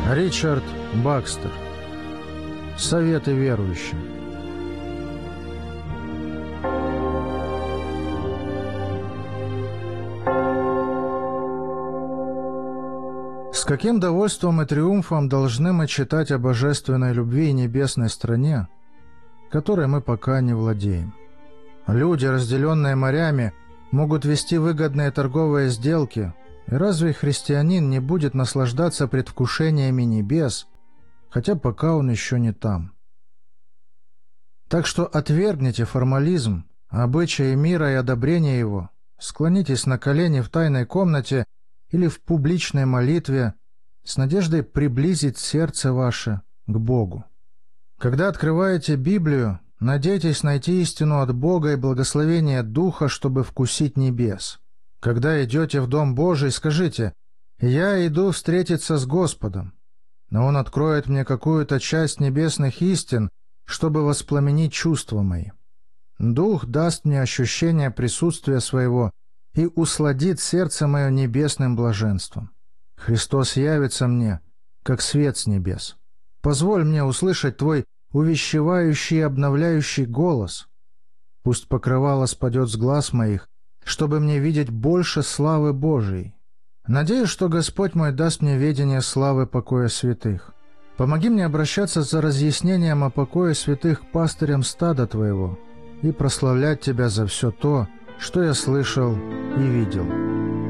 Ричард Бакстер. Советы верующим. С каким довольством и триумфом должны мы читать о божественной любви и небесной стране, которой мы пока не владеем. Люди, разделенные морями, могут вести выгодные торговые сделки, и разве христианин не будет наслаждаться предвкушениями небес, хотя пока он еще не там? Так что отвергните формализм, обычаи мира и одобрение его, склонитесь на колени в тайной комнате или в публичной молитве с надеждой приблизить сердце ваше к Богу. Когда открываете Библию, надейтесь найти истину от Бога и благословение Духа, чтобы вкусить небес. Когда идете в Дом Божий, скажите: «Я иду встретиться с Господом», но Он откроет мне какую-то часть небесных истин, чтобы воспламенить чувства мои. Дух даст мне ощущение присутствия Своего и усладит сердце мое небесным блаженством. Христос явится мне, как свет с небес. Позволь мне услышать Твой увещевающий и обновляющий голос. Пусть покрывало спадет с глаз моих, чтобы мне видеть больше славы Божией. Надеюсь, что Господь мой даст мне ведение славы покоя святых. Помоги мне обращаться за разъяснением о покое святых к пастырям стада Твоего и прославлять Тебя за все то, что я слышал и видел.